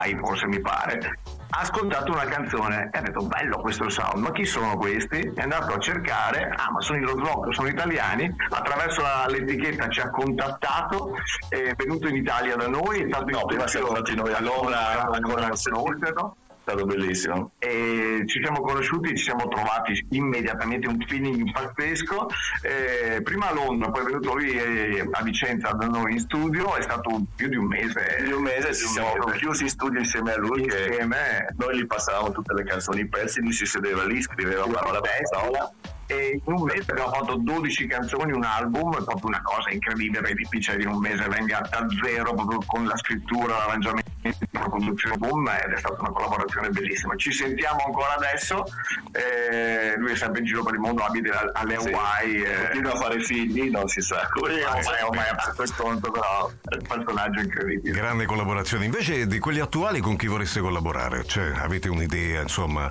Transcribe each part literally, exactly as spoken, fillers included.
forse mi pare, ha ascoltato una canzone e ha detto bello questo sound, ma chi sono questi? È andato a cercare, ah ma sono i Los Locos, sono italiani, attraverso la, l'etichetta ci ha contattato, è venuto in Italia da noi, è stato no, prima siamo andati noi a Londra, ancora non no? È stato bellissimo e ci siamo conosciuti, ci siamo trovati immediatamente, un feeling pazzesco, eh, prima a Londra, poi è venuto lui eh, a Vicenza da noi in studio, è stato più di un mese più di un mese ci siamo mese. chiusi in studio insieme a lui, insieme. Che noi gli passavamo tutte le canzoni persi, lui si sedeva lì, scriveva parola per parola e in un mese abbiamo fatto dodici canzoni, un album, è proprio una cosa incredibile, è difficile che in un mese venga da zero proprio con la scrittura, l'arrangiamento, la produzione, boom, ed è stata una collaborazione bellissima. Ci sentiamo ancora adesso, eh, lui è sempre in giro per il mondo, abita alle Hawaii, sì. eh, continua a fare figli, non si sa come sì, ormai, ormai ha fatto il conto, però è un personaggio incredibile. Grande collaborazione. Invece di quelli attuali con chi vorreste collaborare? Cioè, avete un'idea, insomma?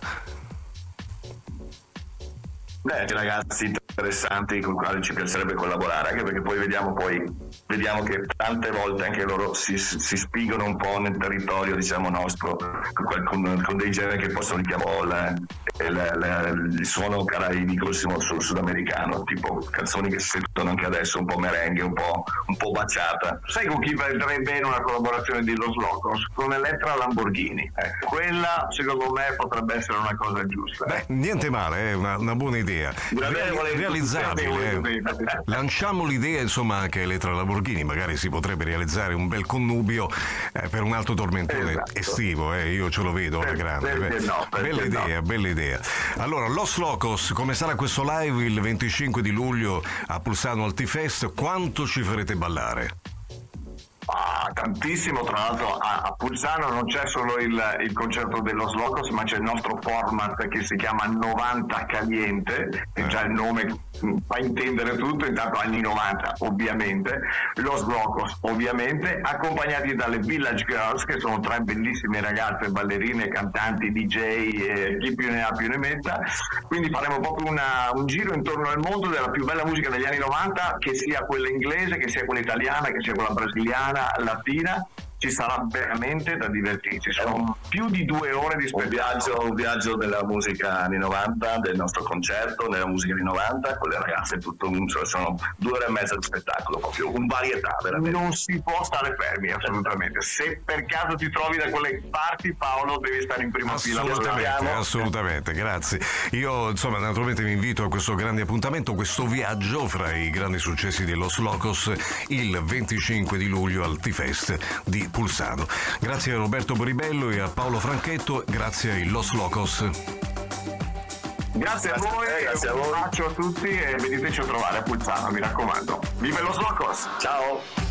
Beh, ragazzi interessanti con i quali ci piacerebbe collaborare, anche perché poi vediamo poi vediamo che tante volte anche loro si, si spingono un po' nel territorio, diciamo, nostro, con, con dei generi che possono richiamare il suono caraibico sul sudamericano, tipo canzoni che si sentono anche adesso, un po' merengue, un po', un po' baciata. Sai con chi vedrei bene una collaborazione di Los Locos? Con Elettra Lamborghini. Ecco, quella secondo me potrebbe essere una cosa giusta. Beh, niente male, è una, una buona idea. Reali- realizzabile. Lanciamo l'idea, insomma, anche Elettra Lamborghini, magari si potrebbe realizzare un bel connubio eh, per un alto tormentone esatto. estivo, eh, io ce lo vedo alla grande. Beh, no, bella idea, no. bella idea. Allora, Los Locos, come sarà questo live il venticinque di luglio a Pulsano Altifest? Quanto ci farete ballare? Ah, tantissimo, tra l'altro a, a Pulsano non c'è solo il, il concerto dello Locos, ma c'è il nostro format che si chiama novanta Caliente, che già il nome fa intendere tutto, intanto anni novanta ovviamente, Los Locos ovviamente, accompagnati dalle Village Girls, che sono tre bellissime ragazze, ballerine, cantanti, D J, eh, chi più ne ha più ne metta, quindi faremo proprio una, un giro intorno al mondo della più bella musica degli anni novanta, che sia quella inglese, che sia quella italiana, che sia quella brasiliana, latina. Ci sarà veramente da divertirci, sono più di due ore di spettacolo. Un viaggio, un viaggio della musica anni novanta, del nostro concerto, nella musica anni novanta, con le ragazze, tutto un, cioè sono due ore e mezza di spettacolo, proprio un varietà veramente. Non si può stare fermi, assolutamente. Se per caso ti trovi da quelle parti, Paolo, devi stare in prima fila. Assolutamente, assolutamente, grazie. Io, insomma, naturalmente vi invito a questo grande appuntamento, questo viaggio fra i grandi successi di Los Locos, il venticinque di luglio al T-Fest di Pulsano. Grazie a Roberto Boribello e a Paolo Franchetto, grazie ai Los Locos. Grazie a voi, grazie a voi. Un bacio a tutti e veniteci a trovare a Pulsano, mi raccomando. Viva Los Locos! Ciao!